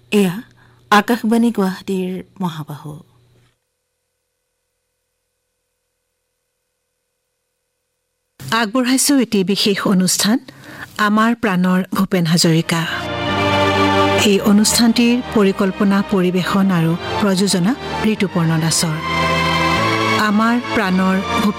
এয়া আকাশবাণী গুৱাহাটীৰ মহাবাহু। আগবঢ়াইছো এটি বিশেষ অনুষ্ঠান, আমাৰ প্ৰাণৰ ভূপেন হাজৰিকা। এই অনুষ্ঠানটিৰ পৰিকল্পনা, পৰিৱেশন আৰু প্ৰযোজনা ঋতুপৰ্ণ দাসৰ। আমাৰ প্ৰাণৰ